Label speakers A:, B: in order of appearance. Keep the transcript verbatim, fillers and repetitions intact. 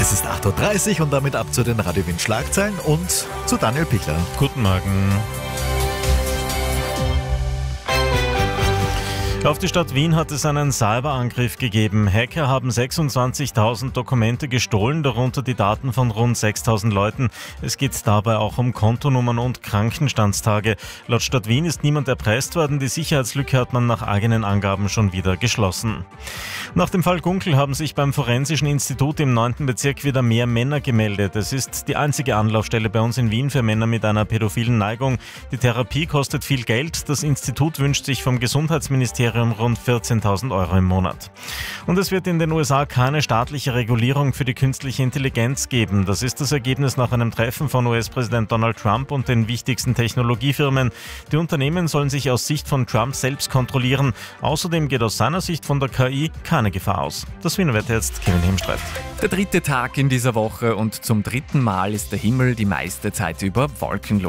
A: Es ist acht Uhr dreißig und damit ab zu den Radio Wien Schlagzeilen und zu Daniel Pichler.
B: Guten Morgen. Auf die Stadt Wien hat es einen Cyberangriff gegeben. Hacker haben sechsundzwanzigtausend Dokumente gestohlen, darunter die Daten von rund sechstausend Leuten. Es geht dabei auch um Kontonummern und Krankenstandstage. Laut Stadt Wien ist niemand erpresst worden. Die Sicherheitslücke hat man nach eigenen Angaben schon wieder geschlossen. Nach dem Fall Gunkel haben sich beim Forensischen Institut im neunten Bezirk wieder mehr Männer gemeldet. Es ist die einzige Anlaufstelle bei uns in Wien für Männer mit einer pädophilen Neigung. Die Therapie kostet viel Geld. Das Institut wünscht sich vom Gesundheitsministerium rund vierzehntausend Euro im Monat. Und es wird in den U S A keine staatliche Regulierung für die künstliche Intelligenz geben. Das ist das Ergebnis nach einem Treffen von U S-Präsident Donald Trump und den wichtigsten Technologiefirmen. Die Unternehmen sollen sich aus Sicht von Trump selbst kontrollieren. Außerdem geht aus seiner Sicht von der K I keine Gefahr aus. Das Wiener Wetter jetzt, Kevin Hemstreit.
C: Der dritte Tag in dieser Woche und zum dritten Mal ist der Himmel die meiste Zeit über wolkenlos.